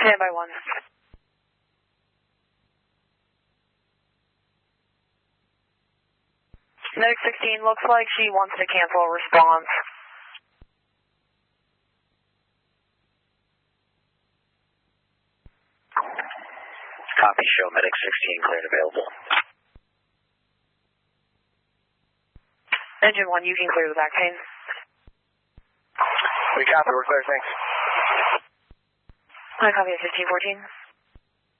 Standby 1. Medic 16, looks like she wants to cancel a response. Copy, show Medic 16 cleared available. Engine 1, you can clear the back pane. We copy, we're clear, thanks. I copy at 1514.